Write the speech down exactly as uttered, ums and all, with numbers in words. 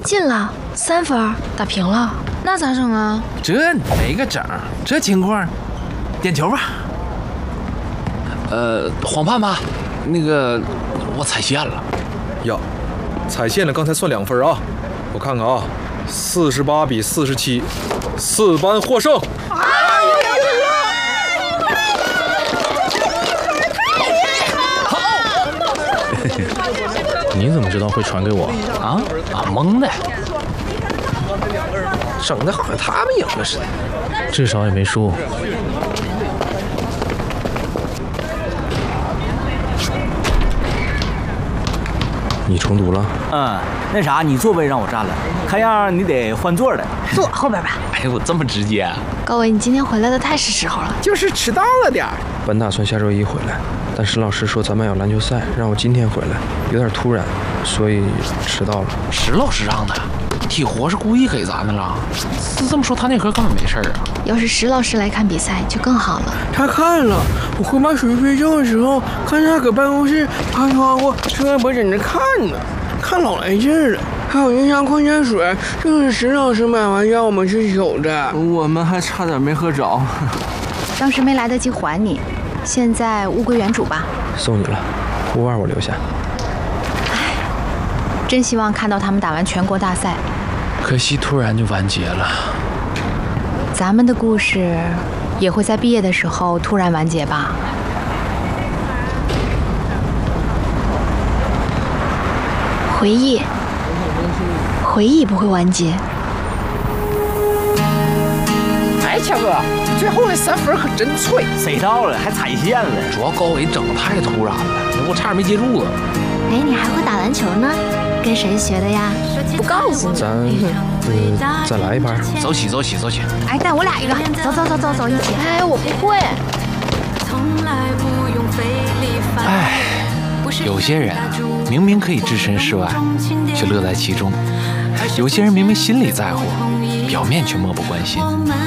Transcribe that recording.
进了，三分打平了，那咋整啊？ 这没个整，这情况，点球吧。 呃，黄盼吧，那个我踩线了。 呀，踩线了，刚才算两分啊。我看看啊，四十八比四十七，四班获胜。啊！ 好。 你怎么知道会传给我？ 啊啊，蒙的。 整的好像他们赢了似的。 至少也没输。你重读了？ 嗯，那啥，你座位让我占了，看样你得换座了。 坐我后边吧。 哎呦，我这么直接啊！ 高伟，你今天回来的太是时候了。 就是迟到了点儿。 本打算下周一回来，但石老师说咱们有篮球赛，让我今天回来，有点突然，所以迟到了。 石老师让的，体活是故意给咱的了。这么说，他那盒根本没事儿啊。 要是石老师来看比赛就更好了。 他看了，我回妈水睡觉的时候，看他搁办公室爬窗户吹微博在那看呢，看老来劲儿了。还有人家矿泉水，正是石老师买完让我们去取的。 我们还差点没喝着。 当时没来得及还你，现在物归原主吧。 送你了，屋外我留下。 唉，真希望看到他们打完全国大赛。 可惜突然就完结了。 咱们的故事也会在毕业的时候突然完结吧？回忆，回忆不会完结。 哎，强哥，最后那三分可真脆。 谁到了还踩线了？ 主要高伟整的太突然了，我差点没接住了。 哎，你还会打篮球呢？跟谁学的呀？ 不告诉你。 咱嗯，再来一盘。 走起，走起，走起！ 哎，带我俩一个，走走走走走，一起。哎，我不会。 哎，有些人明明可以置身事外，却乐在其中；有些人明明心里在乎，表面却漠不关心。